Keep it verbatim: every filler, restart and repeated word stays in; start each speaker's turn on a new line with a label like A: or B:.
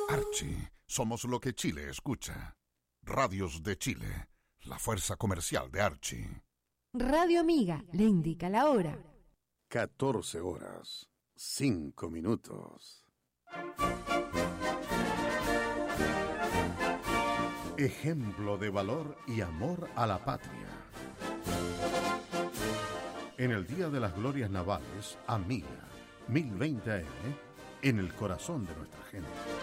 A: Archie, somos lo que Chile escucha. Radios de Chile, la fuerza comercial de Archie.
B: Radio Amiga le indica la hora.
C: catorce horas, cinco minutos. Ejemplo de valor y amor a la patria. En el Día de las Glorias Navales, Amiga, mil veinte A M, en el corazón de nuestra gente.